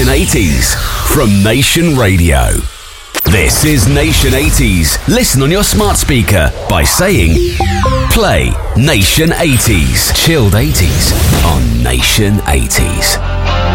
Nation 80s from Nation Radio. This is Nation 80s. Listen on your smart speaker by saying, play Nation 80s. Chilled 80s on Nation 80s.